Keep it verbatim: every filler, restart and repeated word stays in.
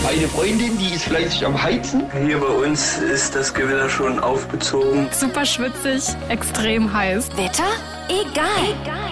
Eine Freundin, die ist fleißig am Heizen. Hier bei uns ist das Gewitter schon aufgezogen. Super schwitzig, extrem heiß. Wetter? Egal. Egal.